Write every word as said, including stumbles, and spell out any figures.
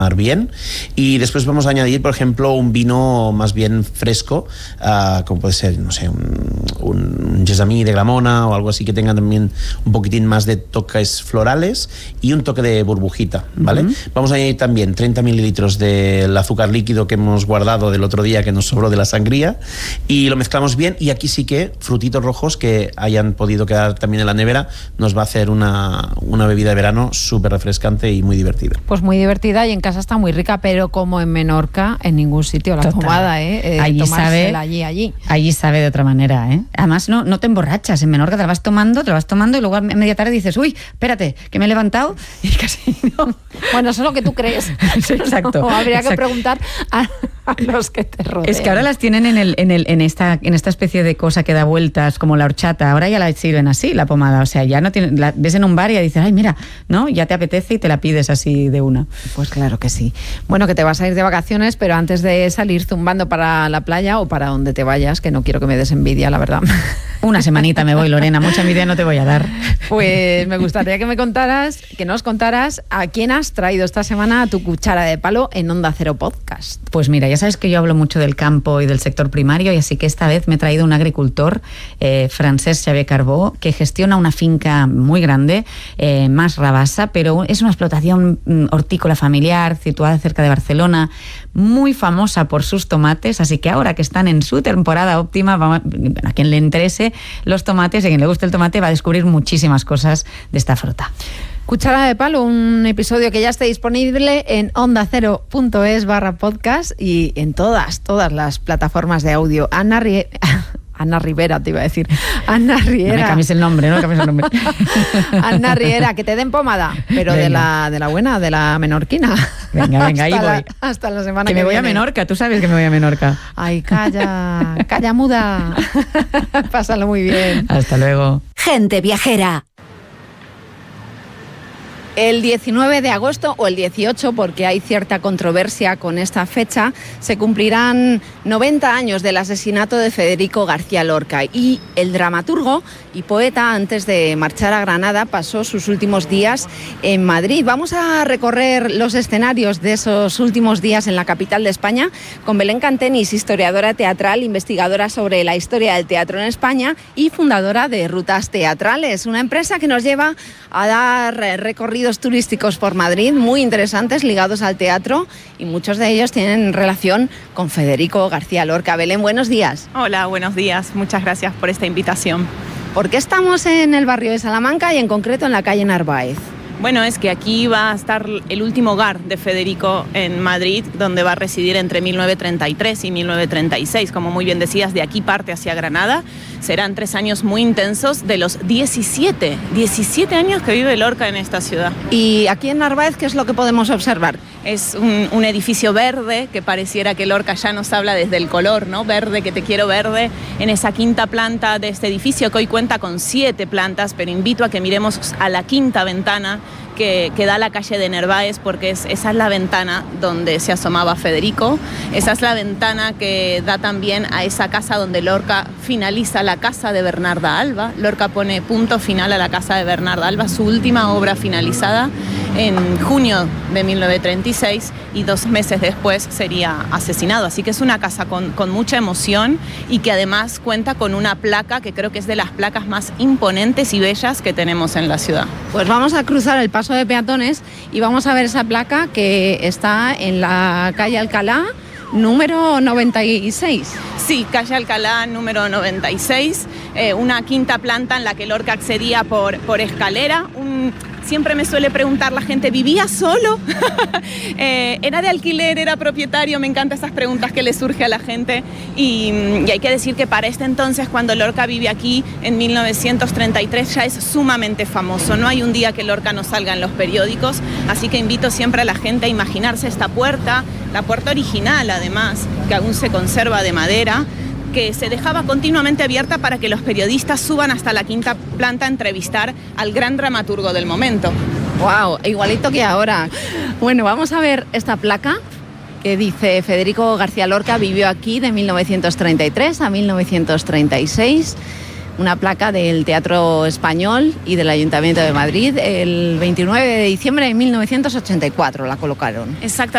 bien, y después vamos a añadir, por ejemplo, un vino más bien fresco, uh, como puede ser, no sé, un, un Gessamí de Gramona o algo así que tenga también un poquitín más de toques florales y un toque de burbujita, ¿vale? Uh-huh. Vamos a añadir también treinta mililitros del azúcar líquido que hemos guardado del otro día que nos sobró de la sangría y lo mezclamos bien, y aquí sí que frutitos rojos que hayan podido quedar también en la nevera nos va a hacer una, una bebida de verano súper refrescante y muy divertida. Pues muy divertida, y en casa está muy rica, pero como en Menorca, en ningún sitio la Total. pomada, ¿eh? eh allí sabe, allí, allí. Allí sabe de otra manera, ¿eh? Además, no, no te emborrachas. En Menorca te la vas tomando, te la vas tomando, y luego a media tarde dices, uy, espérate, que me he levantado, y casi no. Bueno, eso es lo que tú crees. Sí, exacto. No, habría exacto. que preguntar a, a los que te rodean. Es que ahora las tienen en, el, en, el, en, esta, en esta especie de cosa que da vueltas, como la horchata. Ahora ya la sirven así, la pomada. O sea, ya no tienen, la ves en un bar y ya dices, ay, mira, ¿no? Ya te apetece y te la pides así de una. Pues claro que sí. Bueno, que te vas a ir de vacaciones, pero antes de salir zumbando para la playa o para donde te vayas, que no quiero que me des envidia, la verdad. Una semanita me voy, Lorena, mucha envidia no te voy a dar. Pues me gustaría que me contaras, que nos contaras a quién has traído esta semana a tu cuchara de palo en Onda Cero Podcast. Pues mira, ya sabes que yo hablo mucho del campo y del sector primario, y así que esta vez me he traído un agricultor, eh, Francesc Xavier Carbó, que gestiona una finca muy grande, eh, Mas Rabassa, pero es una explotación mm, hortícola familiar, situada cerca de Barcelona, muy famosa por sus tomates, así que ahora que están en su temporada óptima, vamos, a quien le interese los tomates y a quien le guste el tomate va a descubrir muchísimas cosas de esta fruta. Cuchara de palo, un episodio que ya está disponible en onda cero punto es barra podcast y en todas, todas las plataformas de audio. Ana Rie... Ana Rivera, te iba a decir. Ana Riera. No me cambies el nombre, no me cambies el nombre. Ana Riera, que te den pomada, pero de la, de la buena, de la menorquina. Venga, venga, ahí voy. La, hasta la semana que, que me voy viene. a Menorca, tú sabes que me voy a Menorca. Ay, calla, calla muda. Pásalo muy bien. Hasta luego. Gente viajera. El diecinueve de agosto o el dieciocho, porque hay cierta controversia con esta fecha, se cumplirán noventa años del asesinato de Federico García Lorca, y el dramaturgo y poeta, antes de marchar a Granada, pasó sus últimos días en Madrid. Vamos a recorrer los escenarios de esos últimos días en la capital de España con Belén Cantenis, historiadora teatral, investigadora sobre la historia del teatro en España y fundadora de Rutas Teatrales, una empresa que nos lleva a dar recorridos turísticos por Madrid muy interesantes ligados al teatro, y muchos de ellos tienen relación con Federico García Lorca. Belén, buenos días. Hola, buenos días. Muchas gracias por esta invitación. ¿Por qué estamos en el barrio de Salamanca y en concreto en la calle Narváez? Bueno, es que aquí va a estar el último hogar de Federico en Madrid, donde va a residir entre mil novecientos treinta y tres y mil novecientos treinta y seis. Como muy bien decías, de aquí parte hacia Granada. Serán tres años muy intensos de los diecisiete, diecisiete años que vive Lorca en esta ciudad. ¿Y aquí en Narváez qué es lo que podemos observar? Es un, un edificio verde que pareciera que Lorca ya nos habla desde el color, ¿no? Verde, que te quiero verde, en esa quinta planta de este edificio, que hoy cuenta con siete plantas, pero invito a que miremos a la quinta ventana que, que da a la calle de Narváez, porque es, esa es la ventana donde se asomaba Federico, esa es la ventana que da también a esa casa donde Lorca finaliza la casa de Bernarda Alba. Lorca pone punto final a la casa de Bernarda Alba, su última obra finalizada en junio de mil novecientos treinta y seis, y dos meses después sería asesinado. Así que es una casa con, con mucha emoción, y que además cuenta con una placa que creo que es de las placas más imponentes y bellas que tenemos en la ciudad. Pues vamos a cruzar el paso de peatones y vamos a ver esa placa que está en la calle Alcalá, número noventa y seis. Sí, calle Alcalá, número noventa y seis, eh, una quinta planta en la que Lorca accedía por, por escalera. Un, siempre me suele preguntar la gente, ¿vivía solo? eh, ¿Era de alquiler? ¿Era propietario? Me encantan esas preguntas que le surge a la gente, y, y hay que decir que para este entonces, cuando Lorca vive aquí, en mil novecientos treinta y tres, ya es sumamente famoso. No hay un día que Lorca no salga en los periódicos, así que invito siempre a la gente a imaginarse esta puerta, la puerta original además, que aún se conserva de madera, que se dejaba continuamente abierta para que los periodistas suban hasta la quinta planta a entrevistar al gran dramaturgo del momento. ¡Wow! Igualito que ahora. Bueno, vamos a ver esta placa que dice Federico García Lorca vivió aquí de mil novecientos treinta y tres a mil novecientos treinta y seis. Una placa del Teatro Español y del Ayuntamiento de Madrid. El veintinueve de diciembre de mil novecientos ochenta y cuatro la colocaron. Exactamente.